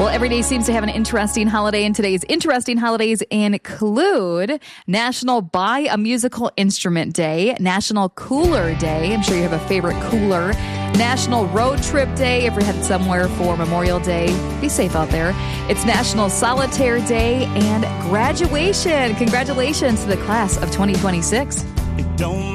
Well, every day seems to have an interesting holiday, and today's interesting holidays include National Buy a Musical Instrument Day, National Cooler Day. I'm sure you have a favorite cooler. National Road Trip Day, if you're headed somewhere for Memorial Day. Be safe out there. It's National Solitaire Day and graduation. Congratulations to the class of 2026.